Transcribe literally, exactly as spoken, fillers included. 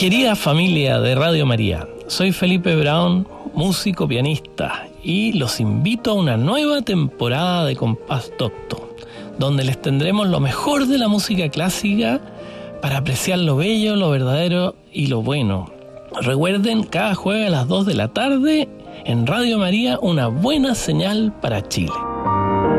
Querida familia de Radio María, soy Felipe Brown, músico pianista, y los invito a una nueva temporada de Compás Docto, donde les tendremos lo mejor de la música clásica para apreciar lo bello, lo verdadero y lo bueno. Recuerden, cada jueves a las dos de la tarde en Radio María, una buena señal para Chile.